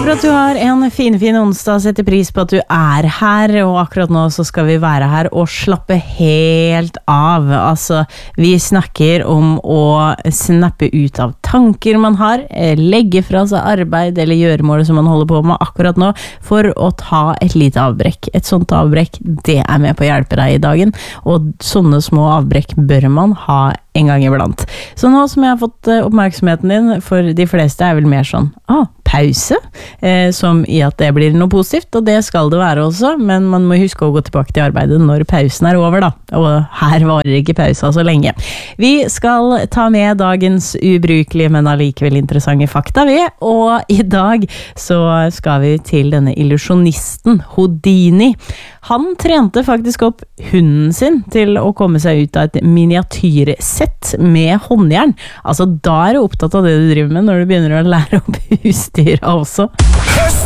håper at du har en fin onsdag, setter pris på at du er her, og akkurat nå så skal vi være her og slappe helt av. Altså, vi snakker om å snappe ut av tanker man har, legge fra seg arbeid eller gjøremål som man holder på med akkurat nå, for å ta et lite avbrekk. Et sånt avbrekk, det er med på å hjelpe deg i dagen, og sånne små avbrekk bør man ha en gang iblant. Så nå som jeg har fått oppmerksomheten din, for de fleste er vel mer sånn, pause, som i at det blir noe positivt, og det skal det være også, men man må huske å gå tilbake til arbeidet når pausen er over da, og her varer ikke pausa så lenge. Vi skal ta med dagens ubrukelige, men allikevel interessante fakta og i dag så skal vi til denne illusjonisten Houdini. Han trente faktisk opp hunden sin til å komme seg ut av et miniatyrsett med håndjern. Altså, da er du opptatt av det du driver med når du begynner å lære opp husdyr også.